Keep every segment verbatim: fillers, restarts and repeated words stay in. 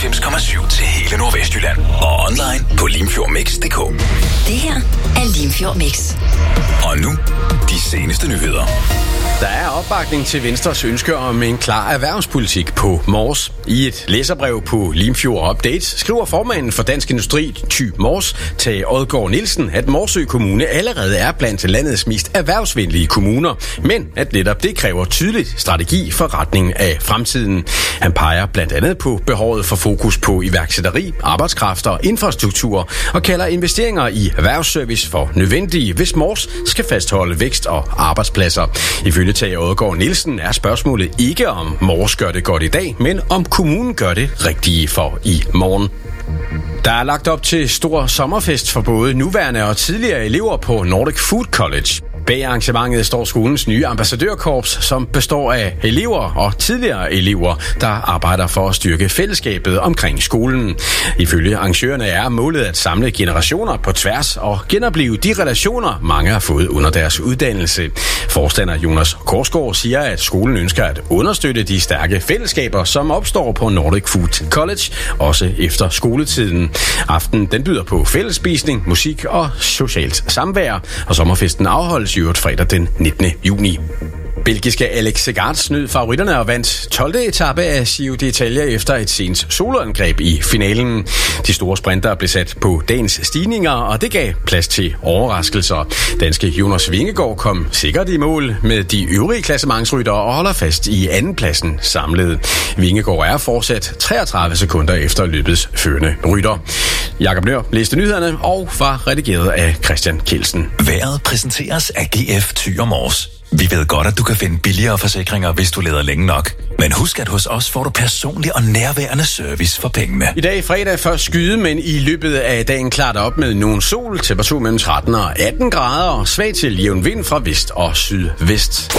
fireoghalvfems komma syv til hele Nordvestjylland. Og online på limfjordmix punktum d k. Det her er Limfjord Mix. Og nu, de seneste nyheder. Der er opbakning til Venstres ønske om en klar erhvervspolitik på Mors. I et læserbrev på Limfjord Update skriver formanden for Dansk Industri, Thy Mors, til Odgaard Nielsen, at Morsø Kommune allerede er blandt landets mest erhvervsvenlige kommuner, men at netop det kræver tydeligt strategi for retningen af fremtiden. Han peger blandt andet på behovet for fokus på iværksætteri, arbejdskraft og infrastruktur, og kalder investeringer i erhvervsservice for nødvendige, hvis Mors skal fastholde vækst og arbejdspladser. Ifølge Tage Odgaard Nielsen er spørgsmålet ikke om Mors gør det godt i dag, men om kommunen gør det rigtige for i morgen. Der er lagt op til stor sommerfest for både nuværende og tidligere elever på Nordic Food College. Bag arrangementet står skolens nye ambassadørkorps, som består af elever og tidligere elever, der arbejder for at styrke fællesskabet omkring skolen. Ifølge arrangørerne er målet at samle generationer på tværs og genopleve de relationer, mange har fået under deres uddannelse. Forstander Jonas Korsgaard siger, at skolen ønsker at understøtte de stærke fællesskaber, som opstår på Nordic Food College, også efter skoletiden. Aftenen den byder på fællesspisning, musik og socialt samvær, og sommerfesten afholdes i øvrigt fredag den nittende juni. Belgiske Alex Segard snød favoritterne og vandt tolvte etape af Giro d'Italia efter et sent soloangreb i finalen. De store sprinter blev sat på dagens stigninger, og det gav plads til overraskelser. Danske Jonas Vingegaard kom sikkert i mål med de øvrige klassementsryttere og holder fast i andenpladsen samlet. Vingegaard er fortsat treogtredive sekunder efter løbets førende rytter. Jakob Nør læste nyhederne og var redigeret af Christian Kjeldsen. Vejret præsenteres af G F Thy Mors. Vi ved godt, at du kan finde billigere forsikringer, hvis du leder længe nok. Men husk, at hos os får du personlig og nærværende service for pengene. I dag fredag først skyde, men i løbet af dagen klart op med nogen sol, temperatur mellem tretten og atten grader og svag til jævn vind fra vest og sydvest.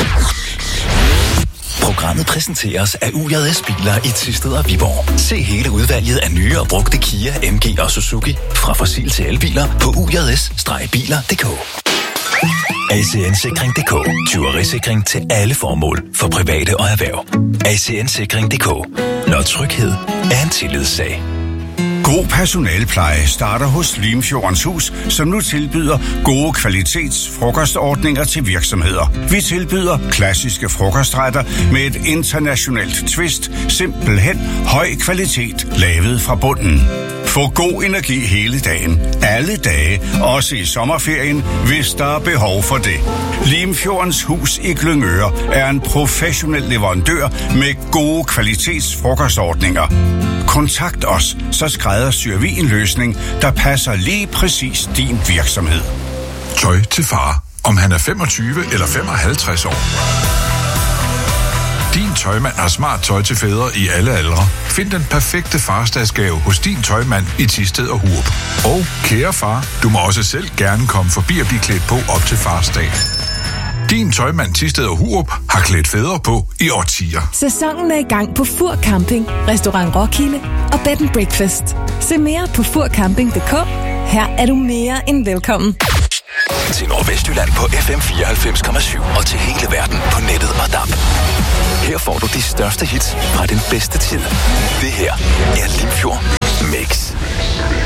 Programmet præsenteres af U J S Biler i Thisted og Viborg. Se hele udvalget af nye og brugte Kia, M G og Suzuki fra fossil til elbiler på u j s biler punktum d k. A C N-sikring punktum d k. Tyverisikring til alle formål for private og erhverv. A C N-sikring punktum d k. Når tryghed er en tillidssag. God personalepleje starter hos Limfjordens Hus, som nu tilbyder gode kvalitetsfrokostordninger til virksomheder. Vi tilbyder klassiske frokostretter med et internationalt twist, simpelthen høj kvalitet, lavet fra bunden. Få god energi hele dagen, alle dage, også i sommerferien, hvis der er behov for det. Limfjordens Hus i Glyngøre er en professionel leverandør med gode kvalitetsfrokostordninger. Kontakt os, så skræddersyr vi en løsning, der passer lige præcis din virksomhed. Tøj til far, om han er femogtyve eller femoghalvtreds år. Din tøjmand har smart tøj til fædre i alle aldre. Find den perfekte farsdagsgave hos din tøjmand i Thisted og Hurup. Og kære far, du må også selv gerne komme forbi og blive klædt på op til farsdag. Din tøjmand Thisted og Hurup har klædt fædre på i årtier. Sæsonen er i gang på Fur Camping, Restaurant Roskilde og Bed and Breakfast. Se mere på fur camping punktum d k. Her er du mere end velkommen. Til Nordvestjylland på F M fireoghalvfems komma syv og til hele verden på nettet og D A B. Her får du de største hits fra den bedste tid. Det her er Limfjord Mix.